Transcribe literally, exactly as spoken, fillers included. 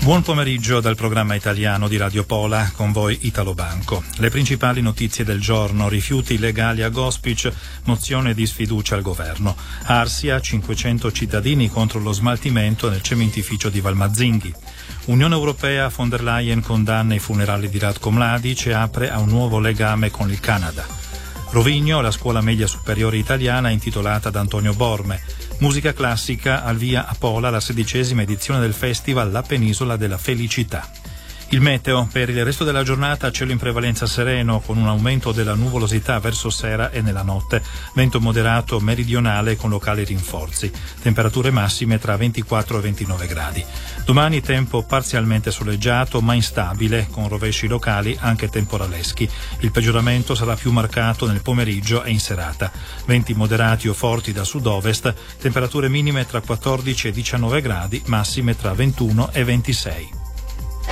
Buon pomeriggio dal programma italiano di Radio Pola, con voi Italo Banco. Le principali notizie del giorno: rifiuti legali a Gospic, mozione di sfiducia al governo. Arsia, cinquecento cittadini contro lo smaltimento nel cementificio di Valmazzinghi. Unione Europea, von der Leyen condanna i funerali di Ratko Mladic e apre a un nuovo legame con il Canada. Rovigno, la scuola media superiore italiana intitolata ad Antonio Borme. Musica classica, al via a Pola la sedicesima edizione del festival La Penisola della Felicità. Il meteo: per il resto della giornata cielo in prevalenza sereno, con un aumento della nuvolosità verso sera e nella notte, vento moderato meridionale con locali rinforzi, temperature massime tra ventiquattro e ventinove gradi. Domani tempo parzialmente soleggiato ma instabile, con rovesci locali anche temporaleschi. Il peggioramento sarà più marcato nel pomeriggio e in serata. Venti moderati o forti da sud-ovest, temperature minime tra quattordici e diciannove gradi, massime tra ventuno e ventisei.